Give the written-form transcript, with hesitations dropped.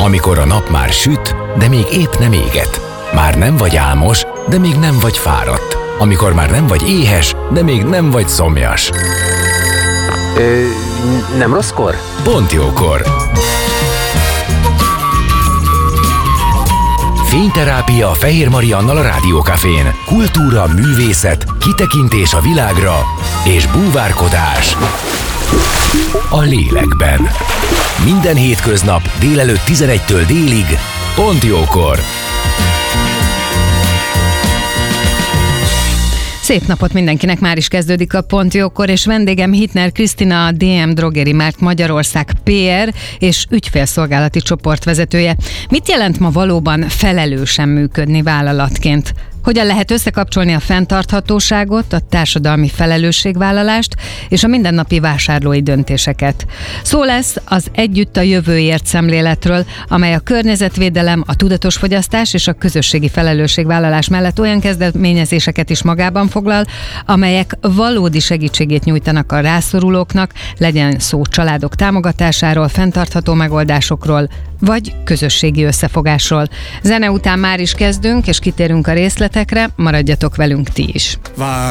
Amikor a nap már süt, de még épp nem éget. Már nem vagy álmos, de még nem vagy fáradt. Amikor már nem vagy éhes, de még nem vagy szomjas. Nem rosszkor? Pont jókor. Fényterápia Fehér Mariannal a Rádiókafén. Kultúra, művészet, kitekintés a világra és búvárkodás a lélekben. Minden hétköznap délelőtt 11-től délig, pont jókor. Szép napot mindenkinek, már is kezdődik a Pont Jókor, és vendégem Hittner Krisztina, a DM Drogerie Mart Magyarország PR és ügyfélszolgálati csoportvezetője. Mit jelent ma valóban felelősen működni vállalatként? Hogyan lehet összekapcsolni a fenntarthatóságot, a társadalmi felelősségvállalást és a mindennapi vásárlói döntéseket? Szó lesz az Együtt a jövőért szemléletről, amely a környezetvédelem, a tudatos fogyasztás és a közösségi felelősségvállalás mellett olyan kezdeményezéseket is magában foglal, amelyek valódi segítségét nyújtanak a rászorulóknak, legyen szó családok támogatásáról, fenntartható megoldásokról, vagy közösségi összefogásról. Zene után már is kezdünk, és kitérünk a részletekre, maradjatok velünk ti is.